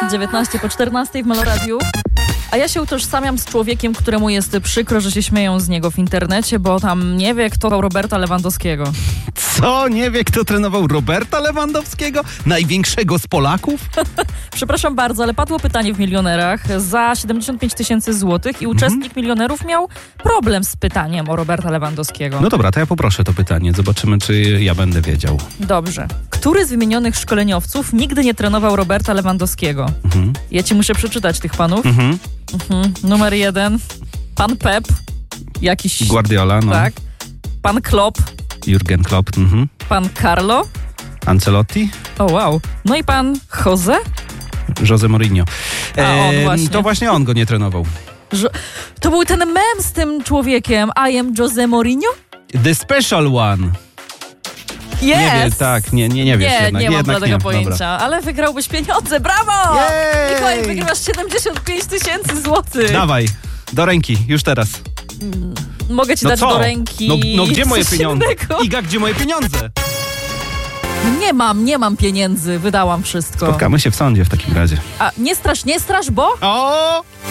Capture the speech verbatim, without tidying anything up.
dziewiętnaście po czternastej w Meloradiu. A ja się utożsamiam z człowiekiem, któremu jest przykro, że się śmieją z niego w internecie, bo tam nie wie, kto Roberta Lewandowskiego. Co? Nie wie, kto trenował Roberta Lewandowskiego? Największego z Polaków? Przepraszam bardzo, ale padło pytanie w Milionerach za siedemdziesiąt pięć tysięcy złotych i uczestnik mhm. Milionerów miał problem z pytaniem o Roberta Lewandowskiego. No dobra, to ja poproszę to pytanie. Zobaczymy, czy ja będę wiedział. Dobrze. Który z wymienionych szkoleniowców nigdy nie trenował Roberta Lewandowskiego? Mhm. Ja ci muszę przeczytać tych panów. Mhm. Mhm. Numer jeden. Pan Pep. Jakiś... Guardiola, no. Tak. Pan Klopp. Jurgen Klopp. Mhm. Pan Carlo. Ancelotti. O wow. No i pan Jose? Jose Mourinho. A on właśnie. To właśnie on go nie trenował. Że... To był ten mem z tym człowiekiem. I am Jose Mourinho? The special one. Yes. Nie wie, tak, nie, nie, nie wiesz Nie, jednak. nie mam jednak dla tego nie. pojęcia, Dobra. ale wygrałbyś pieniądze, brawo! Jej! Mikołaj, wygrywasz siedemdziesiąt pięć tysięcy złotych. Dawaj, do ręki, już teraz. Mogę ci No dać co? do ręki. No, no gdzie moje coś pieniądze? innego. Iga, gdzie moje pieniądze? Nie mam, nie mam pieniędzy, wydałam wszystko. Spotkamy się w sądzie w takim razie. A nie strasz, nie strasz, bo... O!